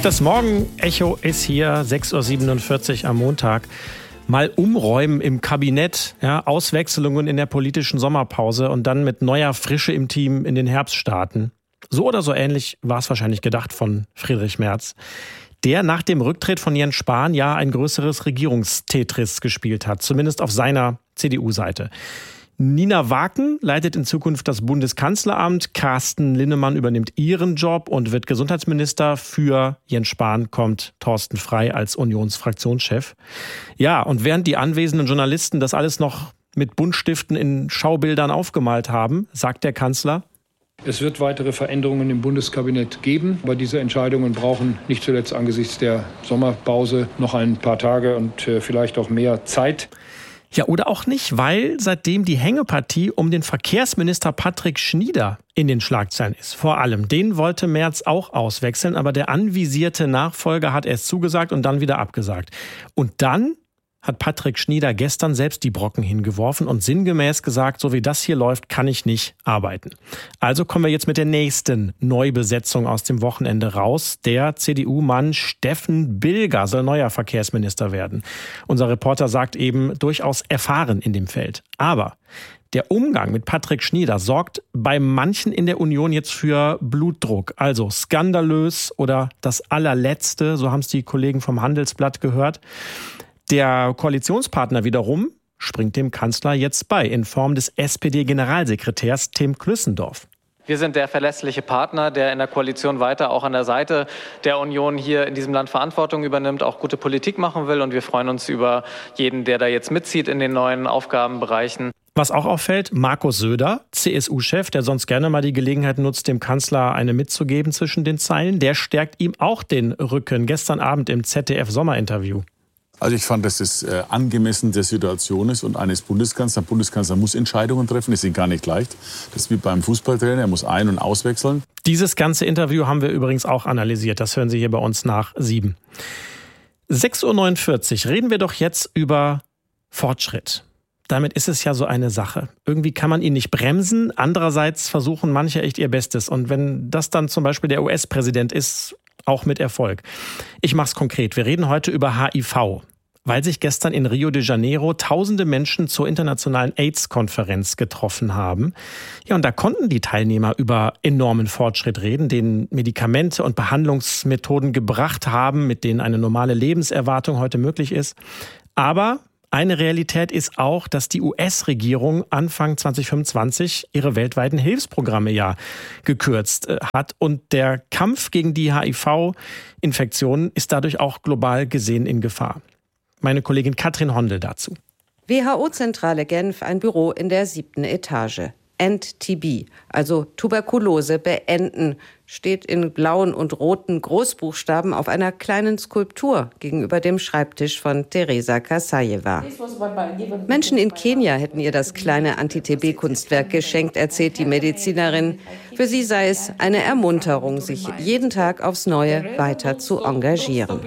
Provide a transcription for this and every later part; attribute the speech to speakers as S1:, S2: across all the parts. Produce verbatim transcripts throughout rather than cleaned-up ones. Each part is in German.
S1: Das Morgen-Echo ist hier, sechs Uhr siebenundvierzig am Montag. Mal umräumen im Kabinett, ja, Auswechslungen in der politischen Sommerpause und dann mit neuer Frische im Team in den Herbst starten. So oder so ähnlich war es wahrscheinlich gedacht von Friedrich Merz, der nach dem Rücktritt von Jens Spahn ja ein größeres Regierungstetris gespielt hat, zumindest auf seiner C D U-Seite. Nina Waken leitet in Zukunft das Bundeskanzleramt, Carsten Linnemann übernimmt ihren Job und wird Gesundheitsminister. Für Jens Spahn kommt Thorsten Frey als Unionsfraktionschef. Ja, und während die anwesenden Journalisten das alles noch mit Buntstiften in Schaubildern aufgemalt haben, sagt der Kanzler:
S2: Es wird weitere Veränderungen im Bundeskabinett geben, aber diese Entscheidungen brauchen nicht zuletzt angesichts der Sommerpause noch ein paar Tage und vielleicht auch mehr Zeit.
S1: Ja, oder auch nicht, weil seitdem die Hängepartie um den Verkehrsminister Patrick Schnieder in den Schlagzeilen ist. Vor allem, den wollte Merz auch auswechseln, aber der anvisierte Nachfolger hat erst zugesagt und dann wieder abgesagt. Und dann hat Patrick Schnieder gestern selbst die Brocken hingeworfen und sinngemäß gesagt, so wie das hier läuft, kann ich nicht arbeiten. Also kommen wir jetzt mit der nächsten Neubesetzung aus dem Wochenende raus. Der C D U-Mann Steffen Bilger soll neuer Verkehrsminister werden. Unser Reporter sagt eben, durchaus erfahren in dem Feld. Aber der Umgang mit Patrick Schnieder sorgt bei manchen in der Union jetzt für Blutdruck. Also skandalös oder das allerletzte, so haben es die Kollegen vom Handelsblatt gehört. Der Koalitionspartner wiederum springt dem Kanzler jetzt bei, in Form des S P D-Generalsekretärs Tim Klüssendorf.
S3: Wir sind der verlässliche Partner, der in der Koalition weiter auch an der Seite der Union hier in diesem Land Verantwortung übernimmt, auch gute Politik machen will. Und wir freuen uns über jeden, der da jetzt mitzieht in den neuen Aufgabenbereichen.
S1: Was auch auffällt, Markus Söder, C S U-Chef, der sonst gerne mal die Gelegenheit nutzt, dem Kanzler eine mitzugeben zwischen den Zeilen, der stärkt ihm auch den Rücken. Gestern Abend im Z D F-Sommerinterview.
S4: Also ich fand, dass es äh, angemessen der Situation ist und eines Bundeskanzlers. Der Bundeskanzler muss Entscheidungen treffen, das ist gar nicht leicht. Das ist wie beim Fußballtrainer, er muss ein- und auswechseln.
S1: Dieses ganze Interview haben wir übrigens auch analysiert. Das hören Sie hier bei uns nach sieben. sechs Uhr neunundvierzig reden wir doch jetzt über Fortschritt. Damit ist es ja so eine Sache. Irgendwie kann man ihn nicht bremsen. Andererseits versuchen manche echt ihr Bestes. Und wenn das dann zum Beispiel der U S-Präsident ist, auch mit Erfolg. Ich mach's konkret. Wir reden heute über H I V, weil sich gestern in Rio de Janeiro tausende Menschen zur internationalen AIDS-Konferenz getroffen haben. Ja, und da konnten die Teilnehmer über enormen Fortschritt reden, den Medikamente und Behandlungsmethoden gebracht haben, mit denen eine normale Lebenserwartung heute möglich ist. Aber eine Realität ist auch, dass die U S-Regierung Anfang zwanzig fünfundzwanzig ihre weltweiten Hilfsprogramme ja gekürzt hat. Und der Kampf gegen die H I V-Infektion ist dadurch auch global gesehen in Gefahr. Meine Kollegin Katrin Hondel dazu.
S5: W H O-Zentrale Genf, ein Büro in der siebten Etage. End T B, also Tuberkulose beenden, steht in blauen und roten Großbuchstaben auf einer kleinen Skulptur gegenüber dem Schreibtisch von Teresa Kassajewa. Menschen in Kenia hätten ihr das kleine Anti-T B-Kunstwerk geschenkt, erzählt die Medizinerin. Für sie sei es eine Ermunterung, sich jeden Tag aufs Neue weiter zu engagieren.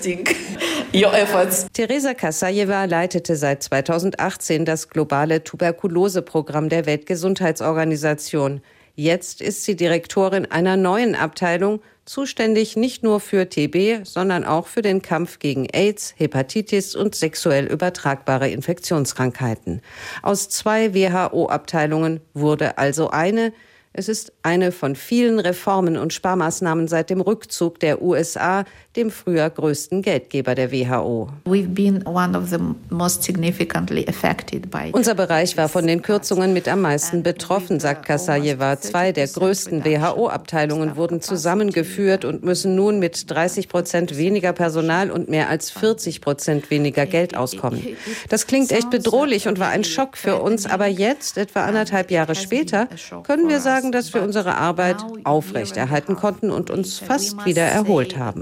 S5: Teresa Kassajewa leitete seit zweitausendachtzehn das globale Tuberkulose-Programm der Weltgesundheitsorganisation. Jetzt ist sie Direktorin einer neuen Abteilung, zuständig nicht nur für T B, sondern auch für den Kampf gegen AIDS, Hepatitis und sexuell übertragbare Infektionskrankheiten. Aus zwei W H O-Abteilungen wurde also eine. Es ist eine von vielen Reformen und Sparmaßnahmen seit dem Rückzug der U S A, dem früher größten Geldgeber der W H O.
S6: We've been one of the most significantly affected by
S5: Unser Bereich war von den Kürzungen mit am meisten betroffen, sagt Kassajewa. Zwei der größten W H O-Abteilungen wurden zusammengeführt und müssen nun mit dreißig Prozent weniger Personal und mehr als vierzig Prozent weniger Geld auskommen. Das klingt echt bedrohlich und war ein Schock für uns, aber jetzt, etwa anderthalb Jahre später, können wir sagen, dass wir unsere Arbeit aufrechterhalten konnten und uns fast wieder erholt haben.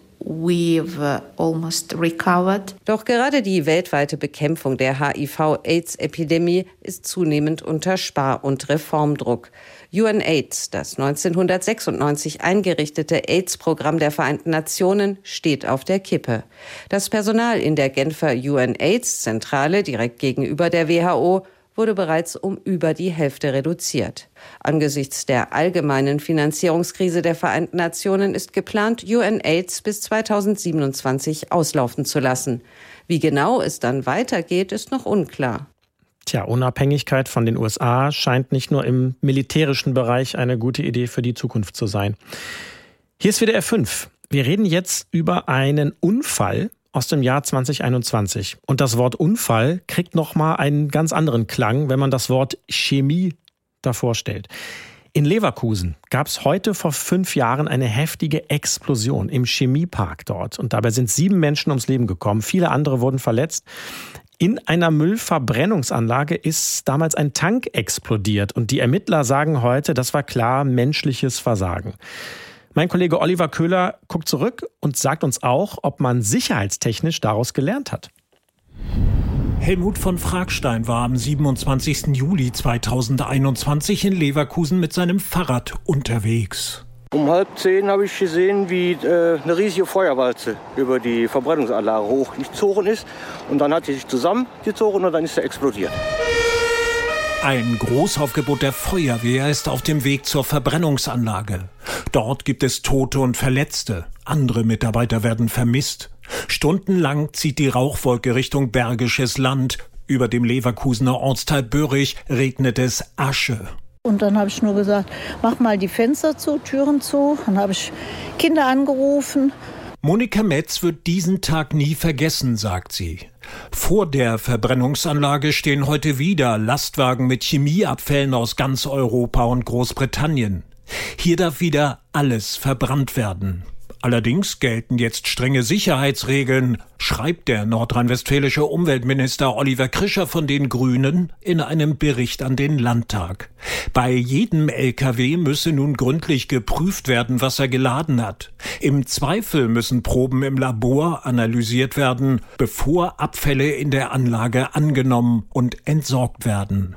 S5: Doch gerade die weltweite Bekämpfung der H I V-AIDS-Epidemie ist zunehmend unter Spar- und Reformdruck. UNAIDS, das neunzehnhundertsechsundneunzig eingerichtete AIDS-Programm der Vereinten Nationen, steht auf der Kippe. Das Personal in der Genfer UNAIDS-Zentrale direkt gegenüber der W H O wurde bereits um über die Hälfte reduziert. Angesichts der allgemeinen Finanzierungskrise der Vereinten Nationen ist geplant, UNAIDS bis zweitausendsiebenundzwanzig auslaufen zu lassen. Wie genau es dann weitergeht, ist noch unklar.
S1: Tja, Unabhängigkeit von den U S A scheint nicht nur im militärischen Bereich eine gute Idee für die Zukunft zu sein. Hier ist W D R fünf. Wir reden jetzt über einen Unfall aus dem Jahr zwanzig einundzwanzig. Und das Wort Unfall kriegt nochmal einen ganz anderen Klang, wenn man das Wort Chemie davor stellt. In Leverkusen gab es heute vor fünf Jahren eine heftige Explosion im Chemiepark dort. Und dabei sind sieben Menschen ums Leben gekommen. Viele andere wurden verletzt. In einer Müllverbrennungsanlage ist damals ein Tank explodiert. Und die Ermittler sagen heute, das war klar menschliches Versagen. Mein Kollege Oliver Köhler guckt zurück und sagt uns auch, ob man sicherheitstechnisch daraus gelernt hat.
S7: Helmut von Fragstein war am siebenundzwanzigsten Juli zweitausendeinundzwanzig in Leverkusen mit seinem Fahrrad unterwegs.
S8: Um halb zehn habe ich gesehen, wie äh, eine riesige Feuerwalze über die Verbrennungsanlage hochgezogen ist. Und dann hat sie sich zusammengezogen und dann ist sie explodiert.
S7: Ein Großaufgebot der Feuerwehr ist auf dem Weg zur Verbrennungsanlage. Dort gibt es Tote und Verletzte. Andere Mitarbeiter werden vermisst. Stundenlang zieht die Rauchwolke Richtung Bergisches Land. Über dem Leverkusener Ortsteil Börrich regnet es Asche.
S9: Und dann habe ich nur gesagt, mach mal die Fenster zu, Türen zu. Dann habe ich Kinder angerufen.
S7: Monika Metz wird diesen Tag nie vergessen, sagt sie. Vor der Verbrennungsanlage stehen heute wieder Lastwagen mit Chemieabfällen aus ganz Europa und Großbritannien. Hier darf wieder alles verbrannt werden. Allerdings gelten jetzt strenge Sicherheitsregeln, schreibt der nordrhein-westfälische Umweltminister Oliver Krischer von den Grünen in einem Bericht an den Landtag. Bei jedem L K W müsse nun gründlich geprüft werden, was er geladen hat. Im Zweifel müssen Proben im Labor analysiert werden, bevor Abfälle in der Anlage angenommen und entsorgt werden.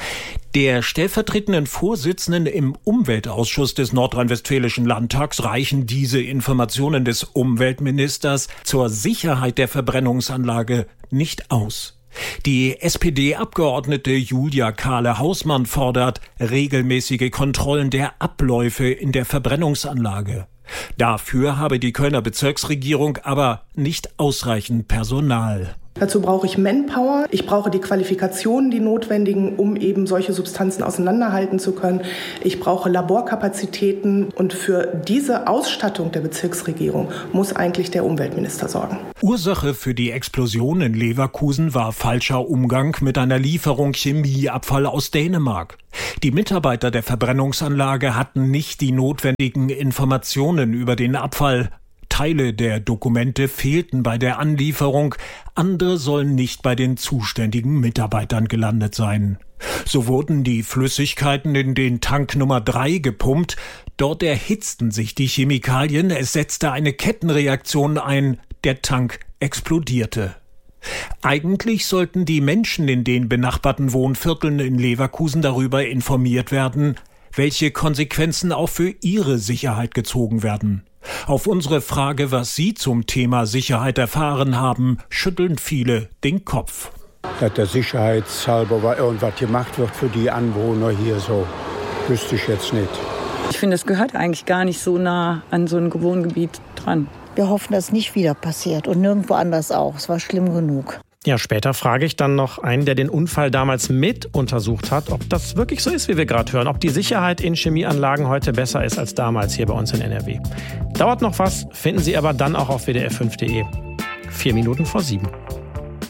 S7: Der stellvertretenden Vorsitzenden im Umweltausschuss des Nordrhein-Westfälischen Landtags reichen diese Informationen des Umweltministers zur Sicherheit der Verbrennungsanlage nicht aus. Die S P D-Abgeordnete Julia Kahle-Hausmann fordert regelmäßige Kontrollen der Abläufe in der Verbrennungsanlage. Dafür habe die Kölner Bezirksregierung aber nicht ausreichend Personal.
S10: Dazu brauche ich Manpower, ich brauche die Qualifikationen, die notwendigen, um eben solche Substanzen auseinanderhalten zu können. Ich brauche Laborkapazitäten und für diese Ausstattung der Bezirksregierung muss eigentlich der Umweltminister sorgen.
S7: Ursache für die Explosion in Leverkusen war falscher Umgang mit einer Lieferung Chemieabfall aus Dänemark. Die Mitarbeiter der Verbrennungsanlage hatten nicht die notwendigen Informationen über den Abfall. Teile der Dokumente fehlten bei der Anlieferung, andere sollen nicht bei den zuständigen Mitarbeitern gelandet sein. So wurden die Flüssigkeiten in den Tank Nummer drei gepumpt, dort erhitzten sich die Chemikalien, es setzte eine Kettenreaktion ein, der Tank explodierte. Eigentlich sollten die Menschen in den benachbarten Wohnvierteln in Leverkusen darüber informiert werden, welche Konsequenzen auch für ihre Sicherheit gezogen werden. Auf unsere Frage, was Sie zum Thema Sicherheit erfahren haben, schütteln viele den Kopf.
S11: Dass der sicherheitshalber war irgendwas gemacht wird für die Anwohner hier, so wüsste ich jetzt nicht.
S12: Ich finde, es gehört eigentlich gar nicht so nah an so ein Wohngebiet dran.
S9: Wir hoffen, dass es nicht wieder passiert und nirgendwo anders auch. Es war schlimm genug.
S1: Ja, später frage ich dann noch einen, der den Unfall damals mit untersucht hat, ob das wirklich so ist, wie wir gerade hören. Ob die Sicherheit in Chemieanlagen heute besser ist als damals hier bei uns in N R W. Dauert noch was, finden Sie aber dann auch auf W D R fünf punkt de. Vier Minuten vor sieben.